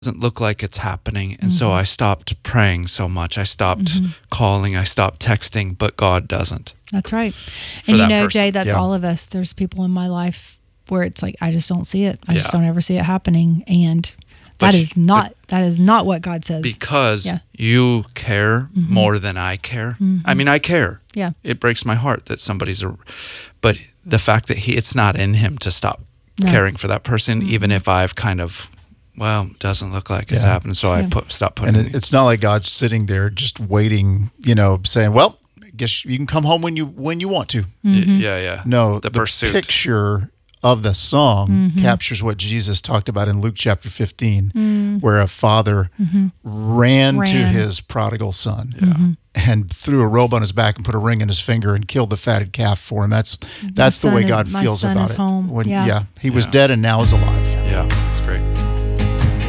doesn't look like it's happening. And so I stopped praying so much. I stopped calling. I stopped texting, but God doesn't. That's right. For And that Jay, person. that's Yeah. all of us. There's people in my life where it's like, I just don't see it. I just don't ever see it happening. And But that is not what God says. Because Yeah. you care more than I care. I mean, I care. Yeah. It breaks my heart that but the fact that it's not in him to stop caring for that person, even if I've kind of, doesn't look like it's happening. So I stop putting And it's not like God's sitting there just waiting, saying, well, I guess you can come home when you want to. Yeah. No, The pursuit. picture of the song captures what Jesus talked about in Luke chapter 15, where a father ran to his prodigal son and threw a robe on his back and put a ring in his finger and killed the fatted calf for him. That's the way God feels about it. Home. He was dead and now is alive. Yeah.